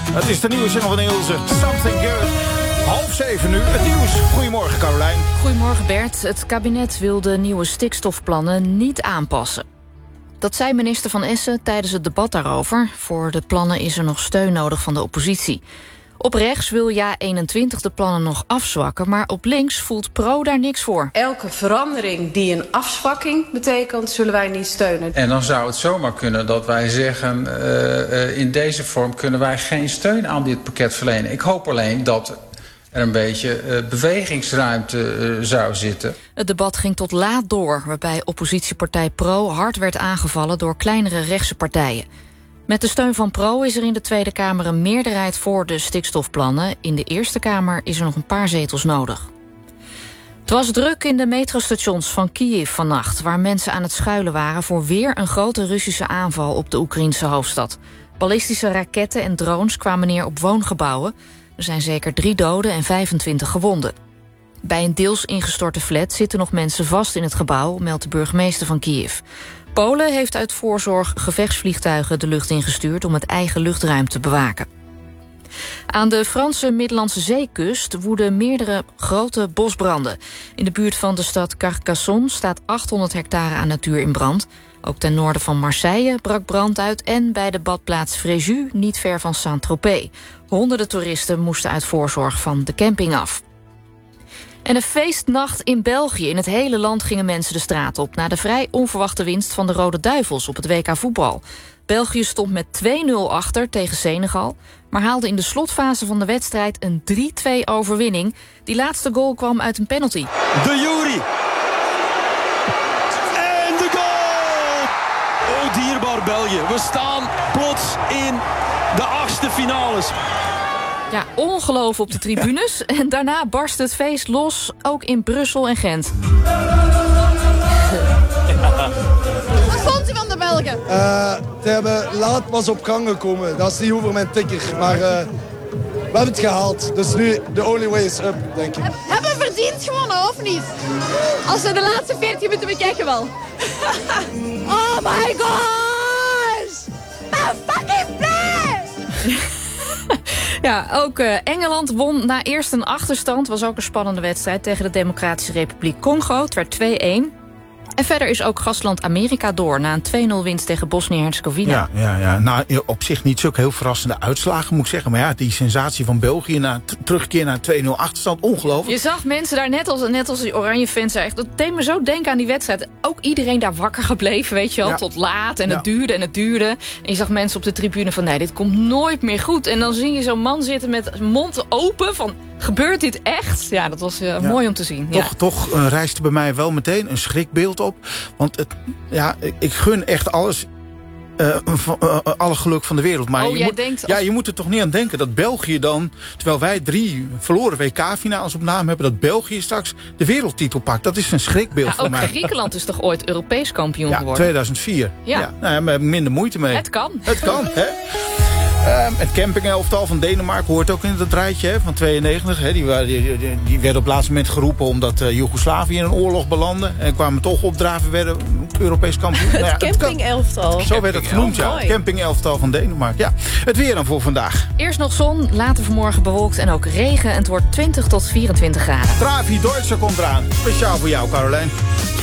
Het is de nieuwe single van Ilse, Something Good. 6:30 nu, het nieuws. Goedemorgen, Carolijn. Goedemorgen, Bert. Het kabinet wil de nieuwe stikstofplannen niet aanpassen. Dat zei minister Van Essen tijdens het debat daarover. Voor de plannen is er nog steun nodig van de oppositie. Op rechts wil JA21 de plannen nog afzwakken, maar op links voelt Pro daar niks voor. Elke verandering die een afzwakking betekent, zullen wij niet steunen. En dan zou het zomaar kunnen dat wij zeggen, in deze vorm kunnen wij geen steun aan dit pakket verlenen. Ik hoop alleen dat er een beetje bewegingsruimte zou zitten. Het debat ging tot laat door, waarbij oppositiepartij Pro hard werd aangevallen door kleinere rechtse partijen. Met de steun van Pro is er in de Tweede Kamer een meerderheid voor de stikstofplannen. In de Eerste Kamer is er nog een paar zetels nodig. Het was druk in de metrostations van Kiev vannacht, waar mensen aan het schuilen waren voor weer een grote Russische aanval op de Oekraïnse hoofdstad. Ballistische raketten en drones kwamen neer op woongebouwen. Er zijn zeker 3 doden en 25 gewonden. Bij een deels ingestorte flat zitten nog mensen vast in het gebouw, meldt de burgemeester van Kiev. Polen heeft uit voorzorg gevechtsvliegtuigen de lucht ingestuurd om het eigen luchtruim te bewaken. Aan de Franse Middellandse Zeekust woeden meerdere grote bosbranden. In de buurt van de stad Carcassonne staat 800 hectare aan natuur in brand. Ook ten noorden van Marseille brak brand uit en bij de badplaats Fréjus, niet ver van Saint-Tropez. Honderden toeristen moesten uit voorzorg van de camping af. En een feestnacht in België. In het hele land gingen mensen de straat op na de vrij onverwachte winst van de Rode Duivels op het WK voetbal. België stond met 2-0 achter tegen Senegal, maar haalde in de slotfase van de wedstrijd een 3-2 overwinning. Die laatste goal kwam uit een penalty. De Jury. En de goal! O dierbaar België, we staan plots in de 8e finales. Ja, ongeloof op de tribunes. En daarna barst het feest los, ook in Brussel en Gent. Wat vond u van de Belgen? Ze hebben laat pas op gang gekomen. Dat is niet over mijn tikker. Maar we hebben het gehaald. Dus nu, the only way is up, denk ik. Hebben we verdiend gewonnen, of niet? Als we de laatste 14 minuten bekijken wel. Oh my gosh! I'm fucking blij! Ja, ook Engeland won na eerst een achterstand. Was ook een spannende wedstrijd tegen de Democratische Republiek Congo. Het werd 2-1. En verder is ook gastland Amerika door na een 2-0 winst tegen Bosnië-Herzegovina. Ja. Nou, op zich niet zulke heel verrassende uitslagen, moet ik zeggen. Maar ja, die sensatie van België na terugkeer naar 2-0 achterstand, ongelooflijk. Je zag mensen daar, net als die oranje fans, echt, dat deed me zo denken aan die wedstrijd. Ook iedereen daar wakker gebleven, weet je wel, tot laat. En het duurde en het duurde. En je zag mensen op de tribune van, nee, dit komt nooit meer goed. En dan zie je zo'n man zitten met mond open van, gebeurt dit echt? Ja, dat was mooi om te zien. Toch rijst bij mij wel meteen een schrikbeeld op. Want ik gun echt alles, alle geluk van de wereld. Maar je moet er toch niet aan denken dat België dan, terwijl wij 3 verloren WK-finales op naam hebben, dat België straks de wereldtitel pakt. Dat is een schrikbeeld voor mij. Ook Griekenland is toch ooit Europees kampioen geworden? 2004. Ja. Nou ja, we hebben minder moeite mee. Het kan. Hè? Het campingelftal van Denemarken hoort ook in het rijtje van 92. Hè. Die werd op het laatste moment geroepen omdat Joegoslavië in een oorlog belandde. En kwamen toch opdraven, werden Europees kampioen. Het campingelftal. Zo werd het genoemd, ja. Het campingelftal van Denemarken. Ja. Het weer dan voor vandaag. Eerst nog zon, later vanmorgen bewolkt en ook regen. En het wordt 20 tot 24 graden. Travi Deutscher komt eraan. Speciaal voor jou, Carolijn.